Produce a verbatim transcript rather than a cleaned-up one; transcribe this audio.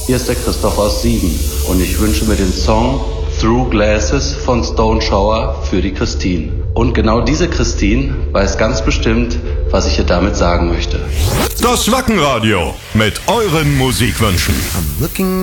Hier ist der Christoph aus Siegen und ich wünsche mir den Song Through Glasses von Stone Shower für die Christine. Und genau diese Christine weiß ganz bestimmt, was ich ihr damit sagen möchte. Das Wackenradio mit euren Musikwünschen.